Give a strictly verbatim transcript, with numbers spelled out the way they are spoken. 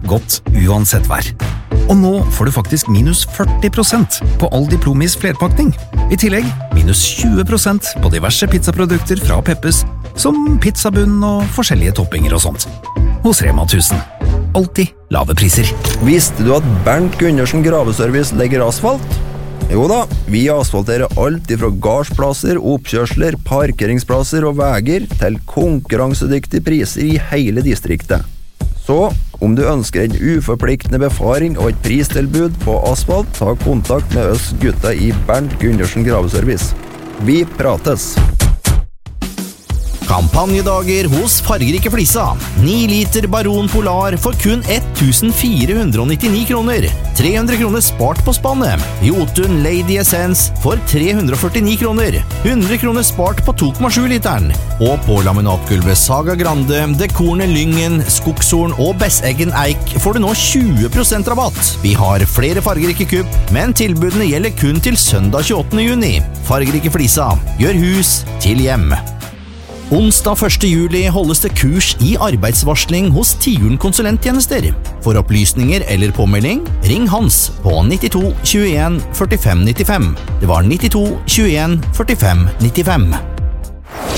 godt uansett vær. Og nå får du faktisk minus førti prosent på all Diplomis flerpakning. I tillegg minus tjue prosent på diverse pizzaprodukter fra Peppes, som pizzabunn og forskjellige toppinger og sånt. Hos Rema tusen. Alltid lave priser. Visste du at Bernt Gundersen Graveservice legger asfalt? Jo da, vi asfalterer alt ifra gardsplasser, oppkjørsler, parkeringsplasser og veger til konkurransedyktige priser i hele distriktet. Så, om du ønsker en uforpliktende befaring og et pristilbud på asfalt, ta kontakt med oss gutta i Bernt Gundersen Graveservice. Vi prates! Kampanjedager hos Fargerike Flisa. ni liter Baron Polar for kun ett tusen fire hundre nittini kroner. tre hundre kroner spart på spannet. Jotun Lady Essence for tre hundre førtini kroner. hundre kroner spart på to komma sju literen. Og på laminatgulvet Saga Grande, Dekorne Lyngen, Skogshorn og Besseggen Eik får du nå tjue prosent rabatt. Vi har flere fargerike kupp, men tilbudene gjelder kun til søndag tjueåttende juni. Fargerike Flisa. Gjør hus til hjem. Onsdag første juli holdes det kurs i arbeidsvarsling hos Tiuren konsulenttjenester. For opplysninger eller påmelding, ring Hans på nittito tjueen førtifem nittifem. Det var nittito tjueen førtifem nittifem.